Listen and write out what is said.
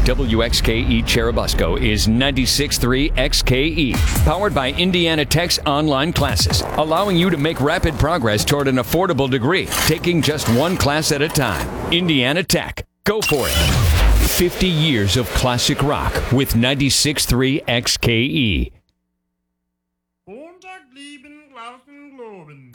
WXKE Cherubusco is 96.3 XKE, powered by Indiana Tech's online classes, allowing you to make rapid progress toward an affordable degree, taking just one class at a time. Indiana Tech. Go for it. 50 years of classic rock with 96.3 XKE. Montag lieben, Glauben, Globen.